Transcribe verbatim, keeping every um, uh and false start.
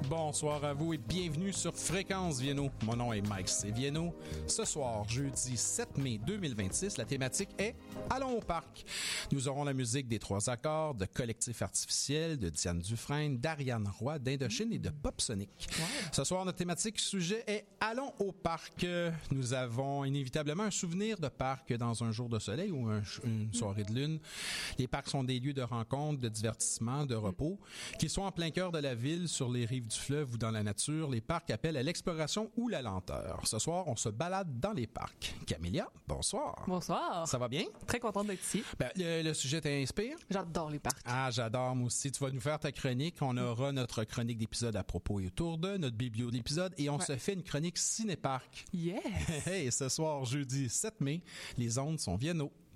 Bonsoir à vous et bienvenue sur Fréquence Vienno. Mon nom est Mike Sévienno. Ce soir, jeudi sept mai deux mille vingt-six, la thématique est « Allons au parc ». Nous aurons la musique des Trois Accords, de Collectif Artificiel, de Diane Dufresne, d'Ariane Roy, d'Indochine et de Pop Sonic. Wow. Ce soir, notre thématique sujet est « Allons au parc ». Nous avons inévitablement un souvenir de parc dans un jour de soleil ou un, une soirée de lune. Les parcs sont des lieux de rencontre, de divertissement, de repos. Qu'ils soient en plein cœur de la ville, sur les rives du fleuve ou dans la nature, les parcs appellent à l'exploration ou la lenteur. Ce soir, on se balade dans les parcs. Camélia, bonsoir. Bonsoir. Ça va bien? Très contente d'être ici. Ben, le, le sujet t'inspire? J'adore les parcs. Ah, j'adore, moi aussi. Tu vas nous faire ta chronique. On aura notre chronique d'épisode à propos et autour de, notre biblio d'épisode, et on ouais. se fait une chronique ciné-parc. Yes! Et ce soir, jeudi sept mai, les ondes sont Vienno.